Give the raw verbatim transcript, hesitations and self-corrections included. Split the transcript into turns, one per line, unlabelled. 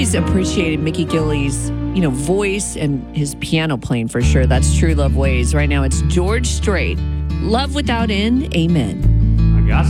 always appreciated Mickey Gilley's, you know, voice and his piano playing for sure. That's True Love Ways. Right now it's George Strait. Love Without End. Amen.